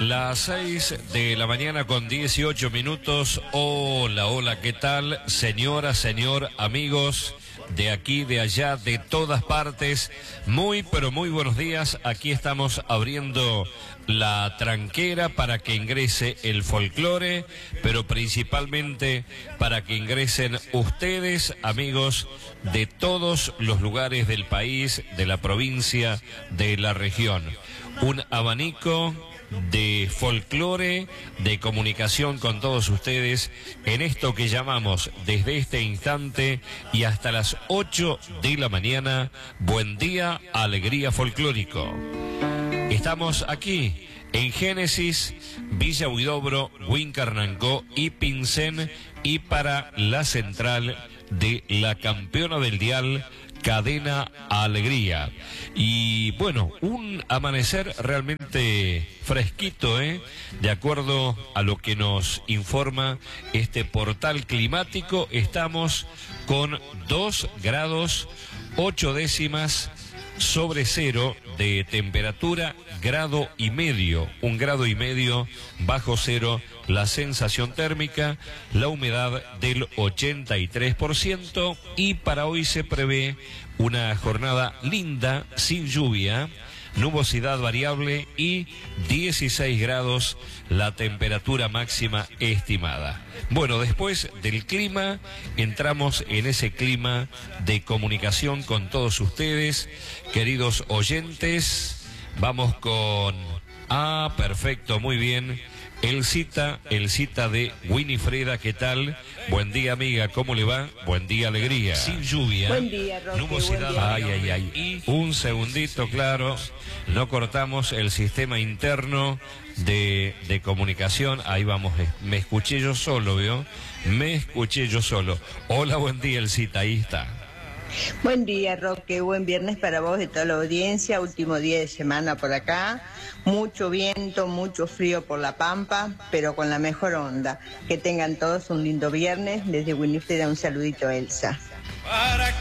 Las 6 de la mañana con 18 minutos. Hola, hola, ¿qué tal? Señora, señor, amigos de aquí, de allá, de todas partes. Muy, pero muy buenos días. Aquí estamos abriendo la tranquera para que ingrese el folclore, pero principalmente para que ingresen ustedes, amigos de todos los lugares del país, de la provincia, de la región. Un abanico de folclore, de comunicación con todos ustedes en esto que llamamos desde este instante y hasta las 8 de la mañana, Buen Día, Alegría Folclórico. Estamos aquí en Génesis, Villa Huidobro, Huincarnancó y Pincén, y para la central de la campeona del dial, Cadena Alegría. Y bueno, un amanecer realmente fresquito, de acuerdo a lo que nos informa este portal climático. Estamos con 2 grados 8 décimas sobre cero de temperatura, 1,5 grados bajo cero la sensación térmica, la humedad del 83%, y para hoy se prevé una jornada linda, sin lluvia, nubosidad variable y 16 grados la temperatura máxima estimada. Bueno, después del clima, entramos en ese clima de comunicación con todos ustedes, queridos oyentes. Vamos con... perfecto, muy bien. Elcita de Winifreda, ¿qué tal? Buen día, amiga, ¿cómo le va? Buen día, alegría. Sin lluvia. Buen día, Roque. Nubosidad. Ay. Y un segundito, claro, no cortamos el sistema interno de comunicación. Ahí vamos, me escuché yo solo, ¿vio? Me escuché yo solo. Hola, buen día, Elcita, ahí está. Buen día, Roque, buen viernes para vos y toda la audiencia, último día de semana por acá, mucho viento, mucho frío por la Pampa, pero con la mejor onda. Que tengan todos un lindo viernes, desde Winifreda un saludito a Elsa.